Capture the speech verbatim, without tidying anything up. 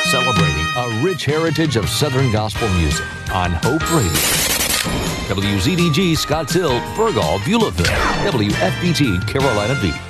celebrating a rich heritage of Southern gospel music on Hope Radio. W Z D G Scottsdale, Burgal, Beulahville, W F B T Carolina Beach.